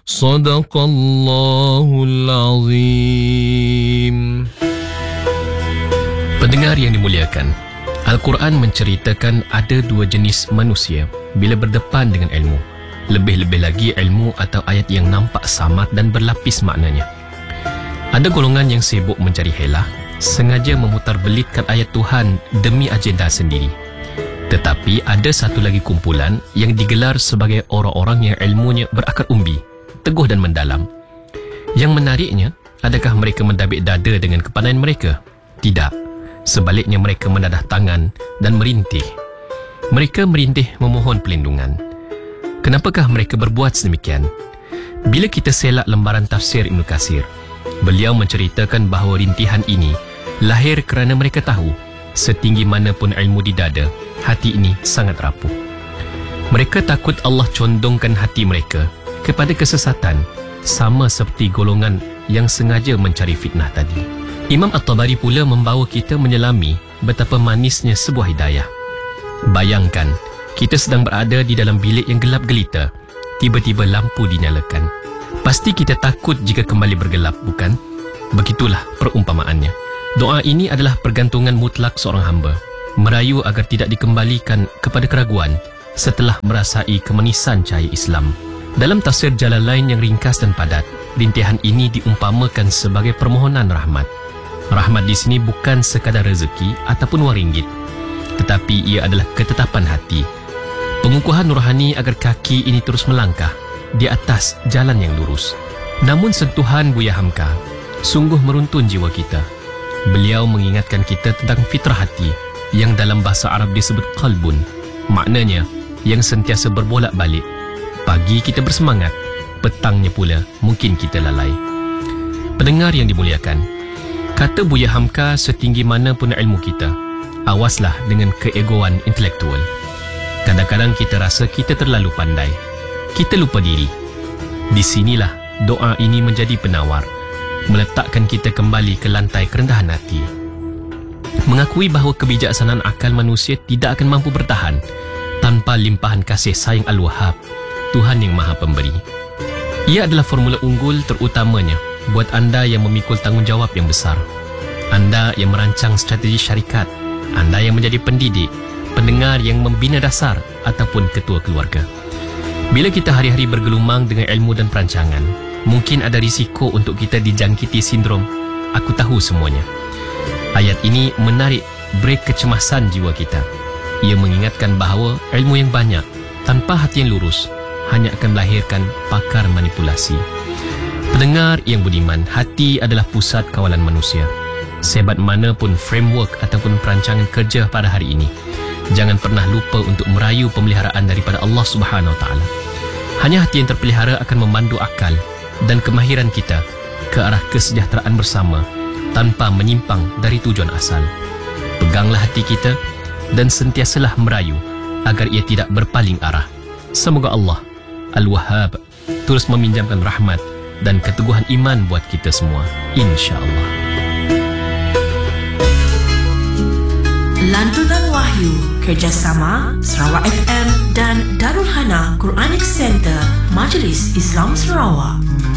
Sadaqallahul Azim. Pendengar yang dimuliakan, Al-Quran menceritakan ada dua jenis manusia bila berdepan dengan ilmu. Lebih-lebih lagi ilmu atau ayat yang nampak samar dan berlapis maknanya. Ada golongan yang sibuk mencari helah, sengaja memutarbelitkan ayat Tuhan demi agenda sendiri. Tetapi ada satu lagi kumpulan yang digelar sebagai orang-orang yang ilmunya berakar umbi, teguh dan mendalam. Yang menariknya, adakah mereka mendabik dada dengan kepandaian mereka? Tidak. Sebaliknya mereka menadah tangan dan merintih. Mereka merintih memohon pelindungan. Kenapakah mereka berbuat sedemikian? Bila kita selak lembaran tafsir Ibn Katsir, beliau menceritakan bahawa rintihan ini lahir kerana mereka tahu setinggi manapun ilmu di dada, hati ini sangat rapuh. Mereka takut Allah condongkan hati mereka kepada kesesatan, sama seperti golongan yang sengaja mencari fitnah tadi. Imam At-Tabari pula membawa kita menyelami betapa manisnya sebuah hidayah. Bayangkan, kita sedang berada di dalam bilik yang gelap gelita. Tiba-tiba lampu dinyalakan. Pasti kita takut jika kembali bergelap, bukan? Begitulah perumpamaannya. Doa ini adalah pergantungan mutlak seorang hamba, merayu agar tidak dikembalikan kepada keraguan setelah merasai kemanisan cahaya Islam. Dalam tafsir Jalalain yang ringkas dan padat, rintihan ini diumpamakan sebagai permohonan rahmat. Rahmat di sini bukan sekadar rezeki ataupun wang ringgit, tetapi ia adalah ketetapan hati, pengukuhan nurhani agar kaki ini terus melangkah di atas jalan yang lurus. Namun sentuhan Buya Hamka sungguh meruntun jiwa kita. Beliau mengingatkan kita tentang fitrah hati yang dalam bahasa Arab disebut qalbun. Maknanya yang sentiasa berbolak-balik. Pagi kita bersemangat, petangnya pula mungkin kita lalai. Pendengar yang dimuliakan, kata Buya Hamka, setinggi mana pun ilmu kita, awaslah dengan keegoan intelektual. Kadang-kadang kita rasa kita terlalu pandai. Kita lupa diri. Di sinilah doa ini menjadi penawar, meletakkan kita kembali ke lantai kerendahan hati. Mengakui bahawa kebijaksanaan akal manusia tidak akan mampu bertahan tanpa limpahan kasih sayang Al-Wahhab, Tuhan yang Maha Pemberi. Ia adalah formula unggul terutamanya buat anda yang memikul tanggungjawab yang besar. Anda yang merancang strategi syarikat, anda yang menjadi pendidik, pendengar yang membina dasar ataupun ketua keluarga. Bila kita hari-hari bergelumang dengan ilmu dan perancangan, mungkin ada risiko untuk kita dijangkiti sindrom "aku tahu semuanya". Ayat ini menarik brek kecemasan jiwa kita. Ia mengingatkan bahawa ilmu yang banyak tanpa hati yang lurus hanya akan melahirkan pakar manipulasi. Pendengar yang budiman, hati adalah pusat kawalan manusia. Sehebat mana pun framework ataupun perancangan kerja pada hari ini, jangan pernah lupa untuk merayu pemeliharaan daripada Allah Subhanahu Wa Taala. Hanya hati yang terpelihara akan memandu akal dan kemahiran kita ke arah kesejahteraan bersama tanpa menyimpang dari tujuan asal. Peganglah hati kita dan sentiasalah merayu agar ia tidak berpaling arah. Semoga Allah Al-Wahhab terus meminjamkan rahmat dan keteguhan iman buat kita semua, insya-Allah. Lantunan Wahyu kerjasama Sarawak FM dan Darul Hana Quranic Center Majlis Islam Sarawak.